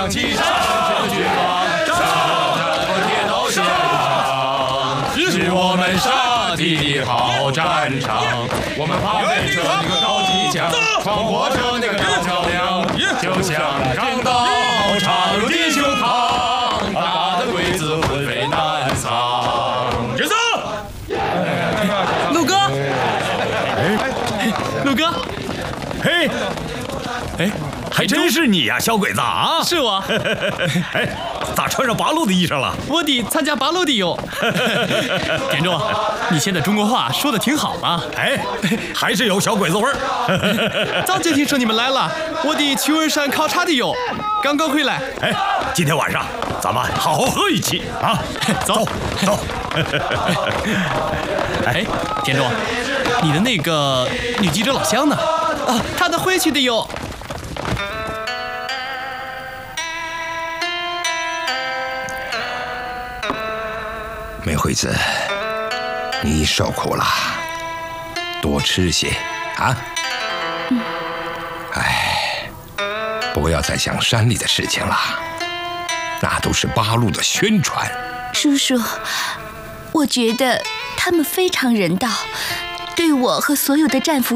扬起上阵去吧，上战铁道现场，是我们沙地的好战场。我们爬背着那个高机枪，闯过着那个大桥梁，就像长刀插入敌胸膛，打得鬼子魂飞难藏。 决胜！ 陆哥，陆哥， 嘿，哎，还真是你呀，小鬼子啊！ 是我。 哎，咋穿上八路的衣裳了？ 我得参加八路的哟。田中，你现在中国话说的挺好嘛？ 哎，还是有小鬼子味儿。 早就听说你们来了，我得去文山考察的哟，刚刚回来。 哎，今天晚上咱们好好喝一起啊！走走。 哎，田中，你的那个女记者老乡呢？啊，她得回去的哟。 美惠子，你受苦了，多吃些啊。哎，不要再想山里的事情了，那都是八路的宣传。 叔叔，我觉得他们非常人道，对我和所有的战俘